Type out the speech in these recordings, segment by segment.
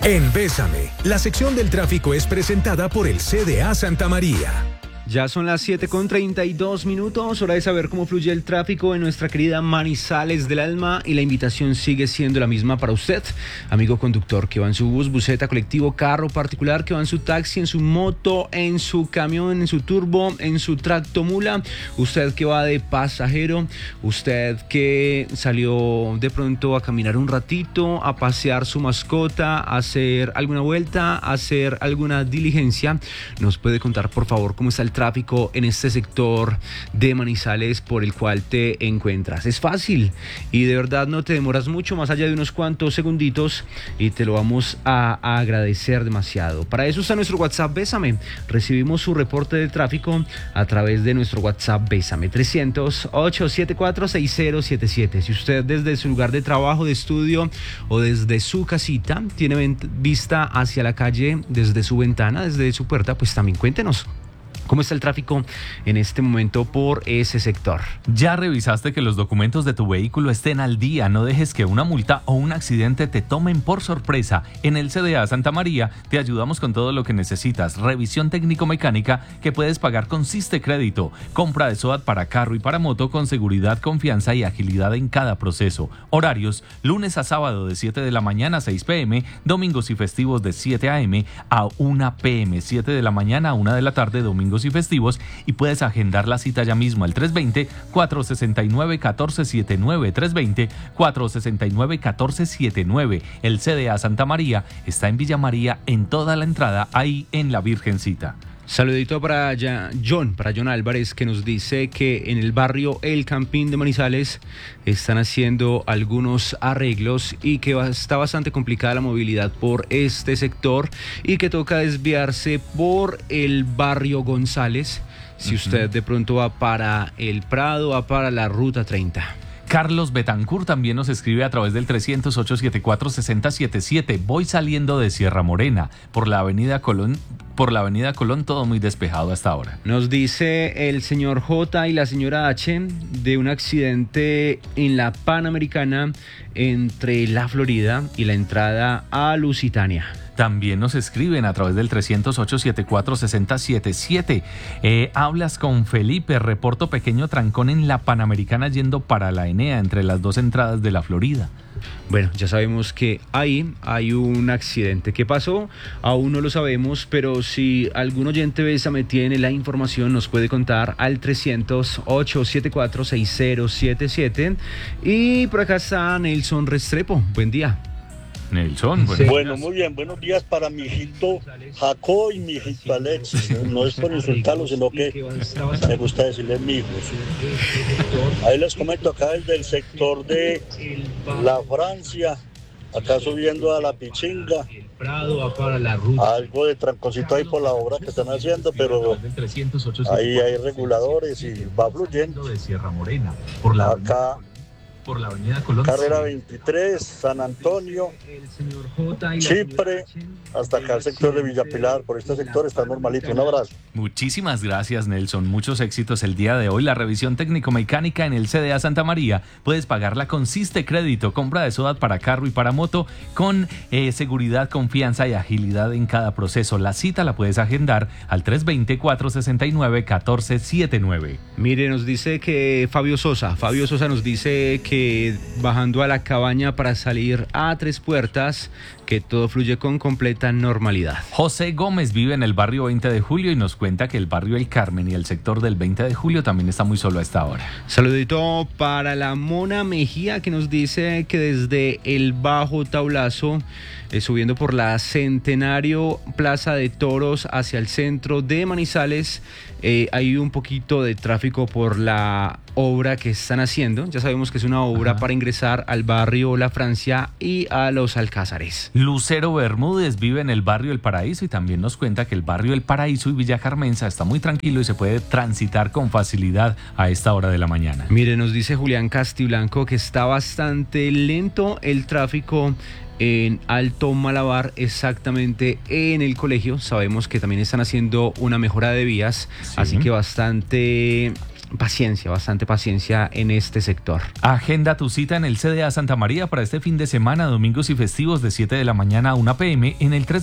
En Bésame, la sección del tráfico es presentada por el CDA Santa María. Ya son las 7:32, hora de saber cómo fluye el tráfico en nuestra querida Manizales del Alma, y la invitación sigue siendo la misma para usted, amigo conductor que va en su bus, buseta, colectivo, carro particular, que va en su taxi, en su moto, en su camión, en su turbo, en su tractomula, usted que va de pasajero, usted que salió de pronto a caminar un ratito, a pasear su mascota, a hacer alguna vuelta, a hacer alguna diligencia. Nos puede contar por favor cómo está el tráfico en este sector de Manizales por el cual te encuentras. Es fácil y de verdad no te demoras mucho, más allá de unos cuantos segunditos, y te lo vamos a agradecer demasiado. Para eso está nuestro WhatsApp Bésame. Recibimos su reporte de tráfico a través de nuestro WhatsApp Bésame 300-874-6077. Si usted desde su lugar de trabajo, de estudio o desde su casita tiene vista hacia la calle desde su ventana, desde su puerta, pues también cuéntenos cómo está el tráfico en este momento por ese sector. ¿Ya revisaste que los documentos de tu vehículo estén al día? No dejes que una multa o un accidente te tomen por sorpresa. En el CDA Santa María te ayudamos con todo lo que necesitas. Revisión técnico-mecánica que puedes pagar con Siste Crédito. Compra de SOAT para carro y para moto con seguridad, confianza y agilidad en cada proceso. Horarios: lunes a sábado de 7 de la mañana a 6 p.m., domingos y festivos de 7 a.m. a 1 p.m., 7 de la mañana a 1 de la tarde, domingos y festivos, y puedes agendar la cita ya mismo al 320-469-1479, 320-469-1479. El CDA Santa María está en Villa María, en toda la entrada, ahí en la Virgencita. Saludito para John Álvarez, que nos dice que en el barrio El Campín de Manizales están haciendo algunos arreglos y que está bastante complicada la movilidad por este sector y que toca desviarse por el barrio González si usted de pronto va para el Prado, va para la ruta 30. Carlos Betancourt también nos escribe a través del 300-874-6077. Voy saliendo de Sierra Morena por la avenida Colón, todo muy despejado hasta ahora. Nos dice el señor J y la señora H de un accidente en la Panamericana entre la Florida y la entrada a Lusitania. También nos escriben a través del 300-874-6077. Hablas con Felipe, reporto pequeño trancón en la Panamericana yendo para la Enea entre las dos entradas de la Florida. Bueno, ya sabemos que ahí hay un accidente. ¿Qué pasó? Aún no lo sabemos, pero si algún oyente Bésame tiene la información, nos puede contar al 300-874-6077. Y por acá está Nelson Restrepo. Buen día. Nelson, bueno, muy bien, buenos días para mi hijito Jacob y mi hijito Alexis. No es por insultarlo, sino que me gusta decirle mi hijo. Ahí les comento acá desde el sector de la Francia, acá subiendo a la Pichinga. Algo de tranconcito ahí por la obra que están haciendo, pero ahí hay reguladores y va fluyendo. Acá por la avenida Colón, carrera 23, San Antonio, Chipre, hasta acá el sector de Villa Pilar. Por este sector está normalito. Un abrazo. Muchísimas gracias, Nelson. Muchos éxitos el día de hoy. La revisión técnico-mecánica en el CDA Santa María puedes pagarla con Siste Crédito. Compra de SOAT para carro y para moto con seguridad, confianza y agilidad en cada proceso. La cita la puedes agendar al 320-469-1479. Mire, nos dice que Fabio Sosa nos dice que bajando a la cabaña para salir a Tres Puertas, que todo fluye con completa normalidad. José Gómez vive en el barrio 20 de Julio y nos cuenta que el barrio El Carmen y el sector del 20 de Julio también está muy solo a esta hora. Saludito para la Mona Mejía, que nos dice que desde el Bajo Tablazo, subiendo por la Centenario, Plaza de Toros hacia el centro de Manizales, hay un poquito de tráfico por la obra que están haciendo. Ya sabemos que es una obra para ingresar al barrio La Francia y a los Alcázares. Lucero Bermúdez vive en el barrio El Paraíso y también nos cuenta que el barrio El Paraíso y Villa Carmenza está muy tranquilo y se puede transitar con facilidad a esta hora de la mañana. Mire, nos dice Julián Castiblanco que está bastante lento el tráfico en Alto Malabar, exactamente en el colegio. Sabemos que también están haciendo una mejora de vías, así que bastante paciencia, bastante paciencia en este sector. Agenda tu cita en el CDA Santa María para este fin de semana, domingos y festivos de 7 de la mañana a 1 p.m. en el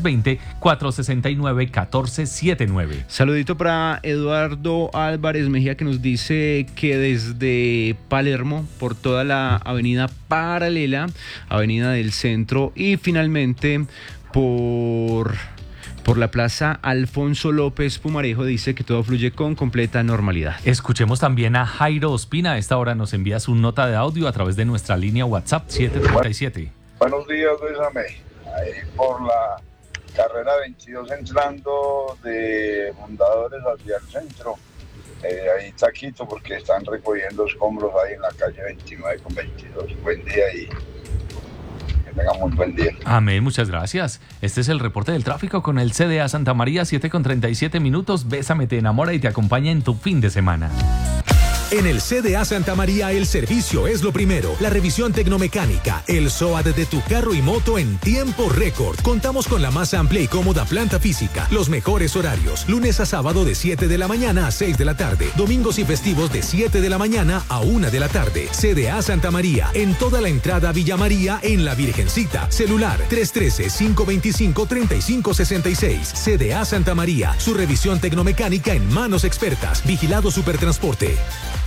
320-469-1479. Saludito para Eduardo Álvarez Mejía, que nos dice que desde Palermo, por toda la avenida paralela, avenida del centro, y finalmente por la plaza Alfonso López Pumarejo, dice que todo fluye con completa normalidad. Escuchemos también a Jairo Ospina. A esta hora nos envía su nota de audio a través de nuestra línea WhatsApp 737. Buenos días, Luis Amé. Ahí por la carrera 22 entrando de Fundadores hacia el centro. Ahí taquito porque están recogiendo escombros ahí en la calle 29 con 22. Buen día y que tengan muy buen día. Amén, muchas gracias. Este es el reporte del tráfico con el CDA Santa María, 7:37. Bésame, te enamora y te acompaña en tu fin de semana. En el CDA Santa María el servicio es lo primero. La revisión tecnomecánica, el SOAT de tu carro y moto en tiempo récord. Contamos con la más amplia y cómoda planta física. Los mejores horarios. Lunes a sábado de 7 de la mañana a 6 de la tarde. Domingos y festivos de 7 de la mañana a 1 de la tarde. CDA Santa María. En toda la entrada Villa María en La Virgencita. Celular 313-525-3566. CDA Santa María. Su revisión tecnomecánica en manos expertas. Vigilado Supertransporte.